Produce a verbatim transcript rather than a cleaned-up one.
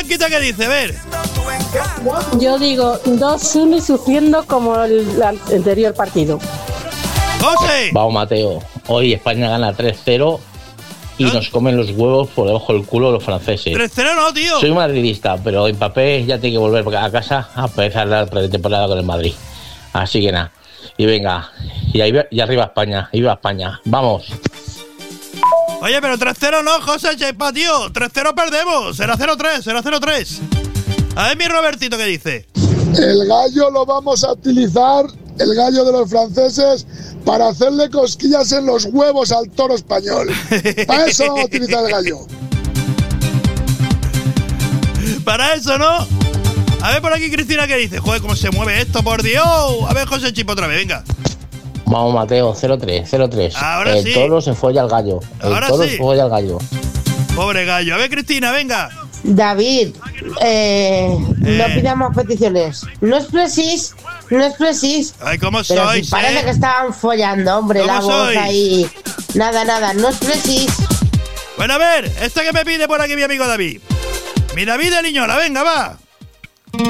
Blanquita, ¿qué dice? A ver. Yo digo dos uno y sufriendo como el, el anterior partido. ¡José! Vamos, Mateo. Hoy España gana tres cero y ¿no? nos comen los huevos por debajo del culo los franceses. tres cero no, tío. Soy madridista, pero Mbappé ya tiene que volver a casa a empezar la pretemporada con el Madrid. Así que nada. Y venga. Y, ahí, y arriba España. Y viva España. Vamos. Oye, pero tres cero no, José Chepa, tío. tres cero perdemos. Será cero tres, será cero tres. A ver mi Robertito, ¿qué dice? El gallo lo vamos a utilizar, el gallo de los franceses, para hacerle cosquillas en los huevos al toro español. Para eso vamos a utilizar el gallo. Para eso, ¿no? A ver por aquí Cristina, ¿qué dice? Joder, cómo se mueve esto, por Dios. A ver, José Chipo otra vez, venga. Vamos, Mateo, cero tres, cero tres. Ahora el sí. toro se folla al gallo. El Ahora toro sí. se folla al gallo. Pobre gallo. A ver, Cristina, venga. David, eh, Eh. no pidamos peticiones. No es precis, no es precis. Ay, ¿cómo Pero sois, si parece eh? que estaban follando, hombre, ¿Cómo la voz sois? ahí. Nada, nada, no es precis. Bueno, a ver, esta que me pide por aquí mi amigo David. Mi David de Liñola, venga, va.